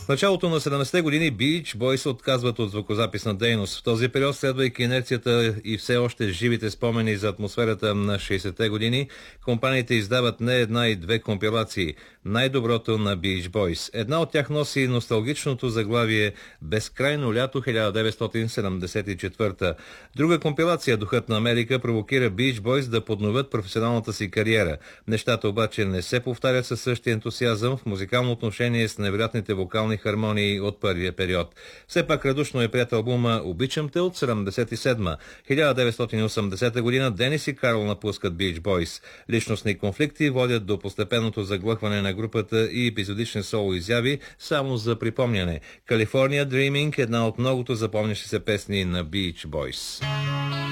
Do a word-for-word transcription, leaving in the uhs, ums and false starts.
В началото на седемдесетте години Beach Boys отказват от звукозаписна дейност. В този период, следвайки инерцията и все още живите спомени за атмосферата на шейсетте години, компаниите издават не една и две компилации. Най-доброто на Beach Boys. Една от тях носи носталгичното заглавие «Безкрайно лято хиляда деветстотин седемдесет и четвърта». Друга компилация, «Духът на Америка», провокира Beach Boys да подновят професионалната си кариера. Нещата обаче не се повтарят със същия ентусиазъм в музикално отношение с невероятните вокални хармонии от първия период. Все пак радушно е прият албума «Обичам те» от седемдесет и седма. хиляда деветстотин и осемдесета година Денис и Карл напускат Beach Boys. Личностни конфликти водят до постепенното заглъхване на групата и епизодични соло изяви, само за припомняне. California Dreaming е една от многото запомнящи се песни на Beach Boys.